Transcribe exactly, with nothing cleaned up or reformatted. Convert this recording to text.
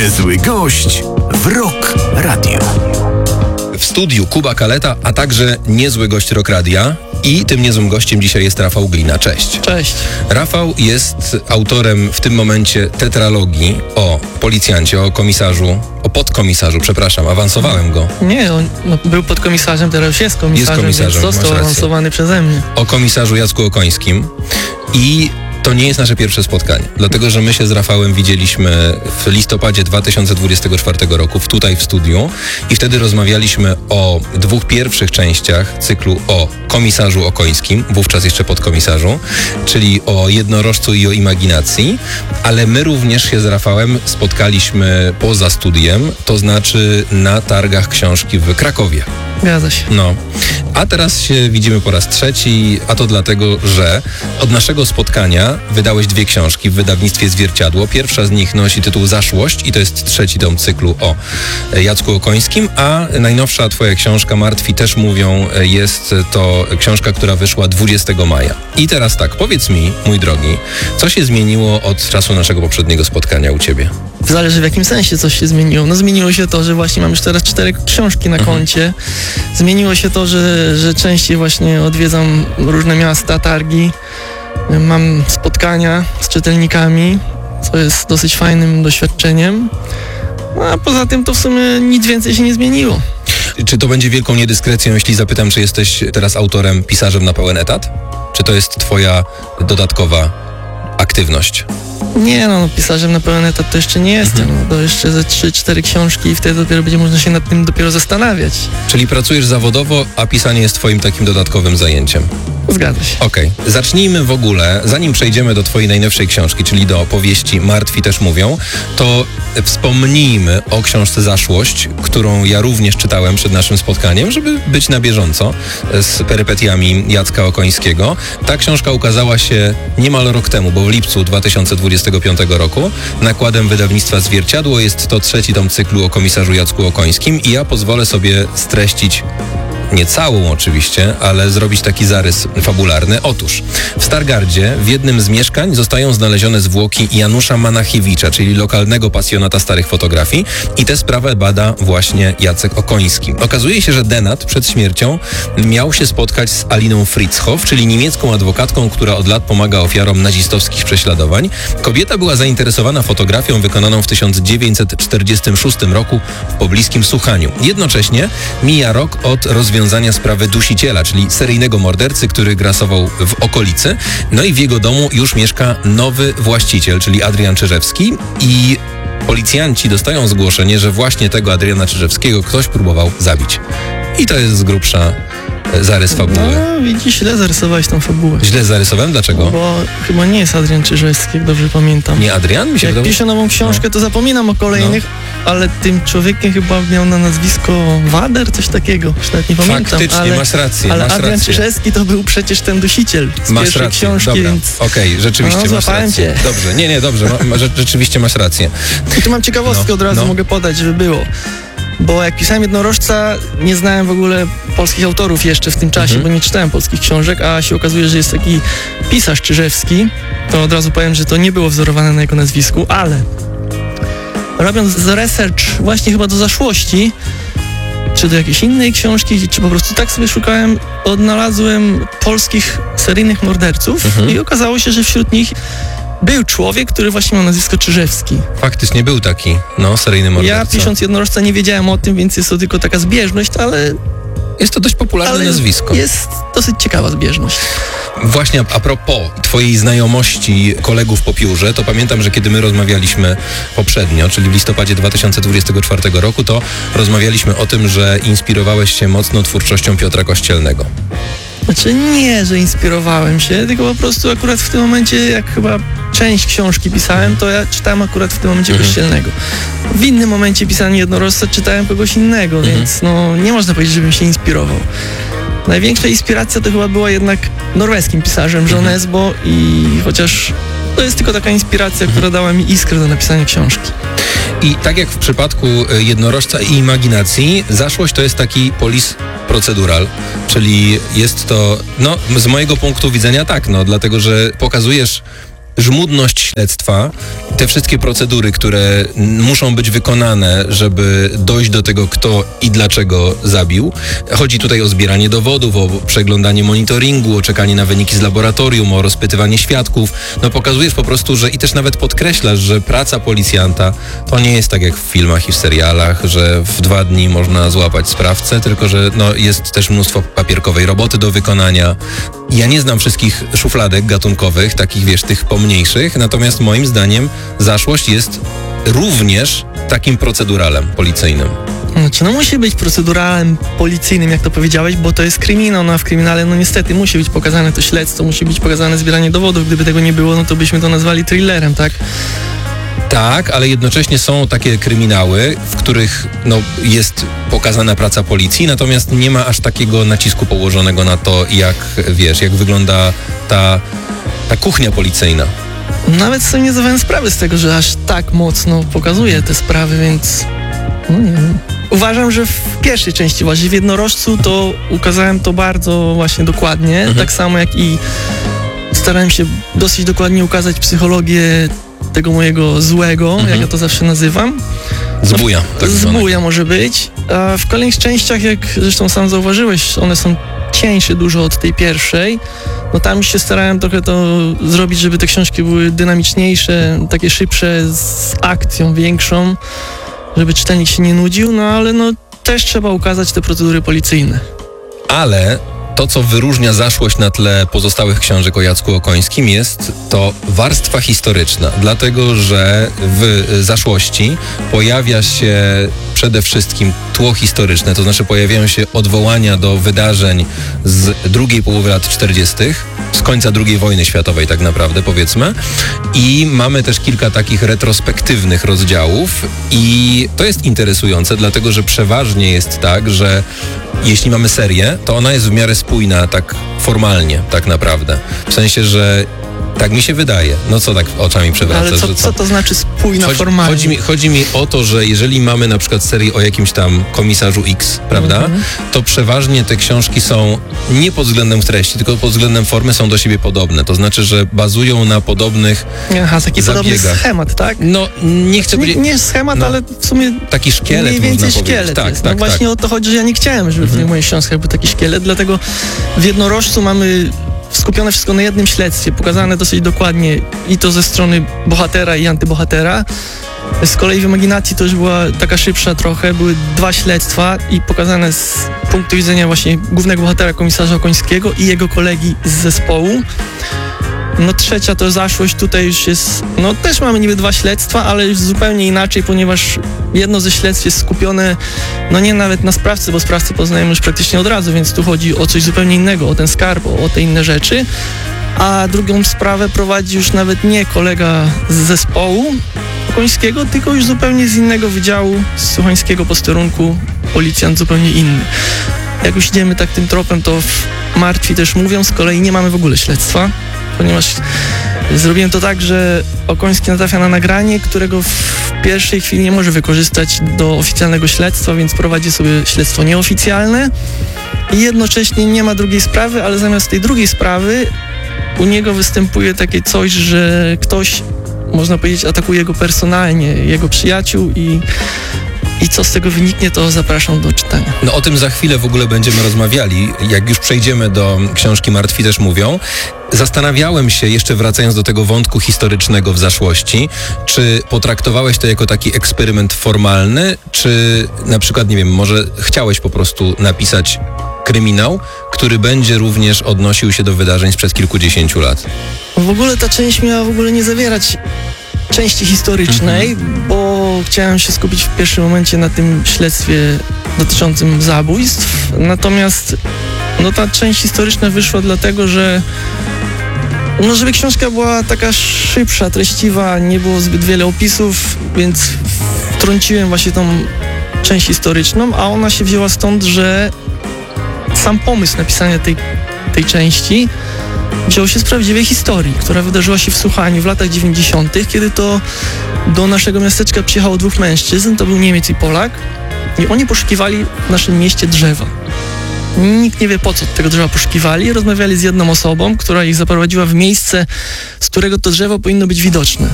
Niezły gość w Rock Radio. W studiu Kuba Kaleta, a także niezły gość Rock Radia. I tym niezłym gościem dzisiaj jest Rafał Glina. Cześć. Cześć. Rafał jest autorem w tym momencie tetralogii o policjancie, o komisarzu, o podkomisarzu, przepraszam, awansowałem go. Nie, on no, był podkomisarzem, teraz już jest komisarzem, jest komisarzem, więc został awansowany przeze mnie. O komisarzu Jacku Okońskim. I to nie jest nasze pierwsze spotkanie, dlatego że my się z Rafałem widzieliśmy w listopadzie dwa tysiące dwudziestego czwartego roku, w, tutaj w studiu, i wtedy rozmawialiśmy o dwóch pierwszych częściach cyklu o komisarzu Okońskim, wówczas jeszcze podkomisarzu, czyli o jednorożcu i o imaginacji, ale my również się z Rafałem spotkaliśmy poza studiem, to znaczy na targach książki w Krakowie. Zgadza się. No, a teraz się widzimy po raz trzeci, a to dlatego, że od naszego spotkania wydałeś dwie książki w wydawnictwie Zwierciadło. Pierwsza z nich nosi tytuł Zaszłość i to jest trzeci tom cyklu o Jacku Okońskim, a najnowsza twoja książka Martwi też mówią, jest to książka, która wyszła dwudziestego maja. I teraz tak, powiedz mi, mój drogi, co się zmieniło od czasu naszego poprzedniego spotkania u ciebie? Zależy w jakim sensie coś się zmieniło. No zmieniło się to, że właśnie mam już teraz cztery książki na mhm. koncie. Zmieniło się to, że, że częściej właśnie odwiedzam różne miasta, targi. Mam spotkania z czytelnikami, co jest dosyć fajnym doświadczeniem. No, a poza tym to w sumie nic więcej się nie zmieniło. Czy to będzie wielką niedyskrecją, jeśli zapytam, czy jesteś teraz autorem, pisarzem na pełen etat? Czy to jest twoja dodatkowa aktywność? Nie no, pisarzem na pełen etat to jeszcze nie jestem. Mhm. No, to jeszcze ze trzy cztery książki i wtedy dopiero będzie można się nad tym dopiero zastanawiać. Czyli pracujesz zawodowo, a pisanie jest twoim takim dodatkowym zajęciem. Zgadza się. Okej. Okay. Zacznijmy w ogóle, zanim przejdziemy do twojej najnowszej książki, czyli do powieści Martwi też mówią, to wspomnijmy o książce Zaszłość, którą ja również czytałem przed naszym spotkaniem, żeby być na bieżąco z perypetiami Jacka Okońskiego. Ta książka ukazała się niemal rok temu, bo w lipcu dwa tysiące dwudziestego piątego roku. Nakładem wydawnictwa Zwierciadło jest to trzeci tom cyklu o komisarzu Jacku Okońskim i ja pozwolę sobie streścić nie całą oczywiście, ale zrobić taki zarys fabularny. Otóż w Stargardzie w jednym z mieszkań zostają znalezione zwłoki Janusza Manachiewicza, czyli lokalnego pasjonata starych fotografii, i tę sprawę bada właśnie Jacek Okoński. Okazuje się, że Denat przed śmiercią miał się spotkać z Aliną Fritzhoff, czyli niemiecką adwokatką, która od lat pomaga ofiarom nazistowskich prześladowań. Kobieta była zainteresowana fotografią wykonaną w tysiąc dziewięćset czterdziestym szóstym roku w pobliskim Suchaniu. Jednocześnie mija rok od rozwiązania Rozwiązania sprawy dusiciela, czyli seryjnego mordercy, który grasował w okolicy. No i w jego domu już mieszka nowy właściciel, czyli Adrian Czyżewski, i policjanci dostają zgłoszenie, że właśnie tego Adriana Czyżewskiego ktoś próbował zabić. I to jest z grubsza zarys fabuły. No widzisz, źle zarysowałeś tą fabułę. Źle zarysowałem? Dlaczego? Bo chyba nie jest Adrian Czyżewski, jak dobrze pamiętam. Nie Adrian? Mi się jak wydało... piszę nową książkę, no. to zapominam o kolejnych, no. ale tym człowiekiem chyba miał na nazwisko Wader, coś takiego. Już nawet nie pamiętam. Faktycznie, ale, masz rację. Ale masz Adrian rację. Czyżewski to był przecież ten dusiciel z masz pierwszej rację. książki, Dobra. więc... Okej, okay, rzeczywiście no, masz rację. Cię. Dobrze, nie, nie, dobrze, ma, ma, rzeczywiście masz rację. I tu mam ciekawostkę, no, od razu no. mogę podać, żeby było. Bo jak pisałem Jednorożca, nie znałem w ogóle polskich autorów jeszcze w tym czasie, mhm. bo nie czytałem polskich książek, a się okazuje, że jest taki pisarz Czyżewski. To od razu powiem, że to nie było wzorowane na jego nazwisku, ale robiąc research właśnie chyba do Zaszłości, czy do jakiejś innej książki, czy po prostu tak sobie szukałem, odnalazłem polskich seryjnych morderców mhm. i okazało się, że wśród nich był człowiek, który właśnie miał nazwisko Czyżewski. Faktycznie był taki, no, seryjny morderca. Ja pisząc Jednorożca nie wiedziałem o tym, więc jest to tylko taka zbieżność, ale... Jest to dość popularne ale nazwisko. Jest dosyć ciekawa zbieżność. Właśnie a propos twojej znajomości kolegów po piórze, to pamiętam, że kiedy my rozmawialiśmy poprzednio, czyli w listopadzie dwa tysiące dwudziestego czwartego roku, to rozmawialiśmy o tym, że inspirowałeś się mocno twórczością Piotra Kościelnego. Znaczy nie, że inspirowałem się, tylko po prostu akurat w tym momencie, jak chyba część książki pisałem, to ja czytałem akurat w tym momencie mhm. Kościelnego. W innym momencie pisania Jednorożca czytałem kogoś innego, mhm. więc no nie można powiedzieć, żebym się inspirował. Największa inspiracja to chyba była jednak norweskim pisarzem John mhm. Esbo, i chociaż to jest tylko taka inspiracja, mhm. która dała mi iskrę do napisania książki. I tak jak w przypadku Jednorożca i Imaginacji, Zaszłość to jest taki polis procedural, czyli jest to, no z mojego punktu widzenia tak, no dlatego, że pokazujesz żmudność śledztwa, te wszystkie procedury, które muszą być wykonane, żeby dojść do tego, kto i dlaczego zabił. Chodzi tutaj o zbieranie dowodów, o przeglądanie monitoringu, o czekanie na wyniki z laboratorium, o rozpytywanie świadków. No pokazujesz po prostu, że i też nawet podkreślasz, że praca policjanta to nie jest tak jak w filmach i w serialach, że w dwa dni można złapać sprawcę, tylko że no, jest też mnóstwo papierkowej roboty do wykonania. Ja nie znam wszystkich szufladek gatunkowych, takich wiesz, tych pomniejszych, natomiast moim zdaniem Zaszłość jest również takim proceduralem policyjnym. Znaczy, no musi być proceduralem policyjnym, jak to powiedziałeś, bo to jest kryminał, no a w kryminale, no niestety, musi być pokazane to śledztwo, musi być pokazane zbieranie dowodów. Gdyby tego nie było, no to byśmy to nazwali thrillerem, tak? Tak, ale jednocześnie są takie kryminały, w których no, jest pokazana praca policji, natomiast nie ma aż takiego nacisku położonego na to, jak, wiesz, jak wygląda ta, ta kuchnia policyjna. Nawet sobie nie zdawałem sprawy z tego, że aż tak mocno pokazuje te sprawy, więc no nie wiem. Uważam, że w pierwszej części właśnie w Jednorożcu to ukazałem to bardzo właśnie dokładnie, mhm. tak samo jak i starałem się dosyć dokładnie ukazać psychologię tego mojego złego, mhm. jak ja to zawsze nazywam. Zbuja. Tak Zbuja może być. A w kolejnych częściach, jak zresztą sam zauważyłeś, one są cieńsze dużo od tej pierwszej. No tam się starałem trochę to zrobić, żeby te książki były dynamiczniejsze, takie szybsze, z akcją większą, żeby czytelnik się nie nudził, no ale no też trzeba ukazać te procedury policyjne. Ale to, co wyróżnia Zaszłość na tle pozostałych książek o Jacku Okońskim, jest to warstwa historyczna, dlatego że w Zaszłości pojawia się przede wszystkim tło historyczne, to znaczy pojawiają się odwołania do wydarzeń z drugiej połowy lat czterdziestych, z końca drugiej wojny światowej tak naprawdę, powiedzmy. I mamy też kilka takich retrospektywnych rozdziałów i to jest interesujące, dlatego że przeważnie jest tak, że jeśli mamy serię, to ona jest w miarę spójna tak formalnie, tak naprawdę. W sensie, że tak mi się wydaje. No co tak oczami przewracasz? Ale co, że co to znaczy spójna chodzi, formalnie? Chodzi mi, chodzi mi o to, że jeżeli mamy na przykład serię o jakimś tam komisarzu X, prawda, mm-hmm. to przeważnie te książki są nie pod względem treści, tylko pod względem formy są do siebie podobne. To znaczy, że bazują na podobnych Aha, taki zabiegach. Podobny schemat, tak? No, nie chcę nie, powiedzieć... Nie schemat, no, ale w sumie taki szkielet, mniej więcej można szkielet tak, jest. tak, No tak, właśnie tak. o to chodzi, że ja nie chciałem, żeby mm-hmm. w tych moich książkach był taki szkielet, dlatego w Jednorożcu mamy skupione wszystko na jednym śledztwie, pokazane dosyć dokładnie i to ze strony bohatera i antybohatera. Z kolei w Imaginacji to już była taka szybsza trochę, były dwa śledztwa i pokazane z punktu widzenia właśnie głównego bohatera, komisarza Okońskiego i jego kolegi z zespołu. No trzecia to Zaszłość, tutaj już jest, no też mamy niby dwa śledztwa, ale już zupełnie inaczej, ponieważ jedno ze śledztw jest skupione, no nie nawet na sprawcy, bo sprawcy poznajemy już praktycznie od razu, więc tu chodzi o coś zupełnie innego, o ten skarb, o, o te inne rzeczy, a drugą sprawę prowadzi już nawet nie kolega z zespołu Okońskiego, tylko już zupełnie z innego wydziału, z Suchańskiego posterunku, policjant zupełnie inny. Jak już idziemy tak tym tropem, to w Martwi też mówią, z kolei nie mamy w ogóle śledztwa, ponieważ zrobiłem to tak, że Okoński natrafia na nagranie, którego w pierwszej chwili nie może wykorzystać do oficjalnego śledztwa, więc prowadzi sobie śledztwo nieoficjalne i jednocześnie nie ma drugiej sprawy, ale zamiast tej drugiej sprawy u niego występuje takie coś, że ktoś, można powiedzieć, atakuje go personalnie, jego przyjaciół i I co z tego wyniknie, to zapraszam do czytania. No o tym za chwilę w ogóle będziemy rozmawiali. Jak już przejdziemy do książki Martwi też mówią. Zastanawiałem się, jeszcze wracając do tego wątku historycznego w Zaszłości, czy potraktowałeś to jako taki eksperyment formalny, czy na przykład, nie wiem, może chciałeś po prostu napisać kryminał, który będzie również odnosił się do wydarzeń sprzed kilkudziesięciu lat? W ogóle ta część miała w ogóle nie zawierać części historycznej, mhm. bo chciałem się skupić w pierwszym momencie na tym śledztwie dotyczącym zabójstw. Natomiast no, ta część historyczna wyszła dlatego, że no, żeby książka była taka szybsza, treściwa, nie było zbyt wiele opisów, więc wtrąciłem właśnie tą część historyczną, a ona się wzięła stąd, że sam pomysł napisania tej, tej części wziął się z prawdziwej historii, która wydarzyła się w Suchaniu w latach dziewięćdziesiątych, kiedy to do naszego miasteczka przyjechało dwóch mężczyzn, to był Niemiec i Polak, i oni poszukiwali w naszym mieście drzewa. Nikt nie wie, po co tego drzewa poszukiwali. Rozmawiali z jedną osobą, która ich zaprowadziła w miejsce, z którego to drzewo powinno być widoczne.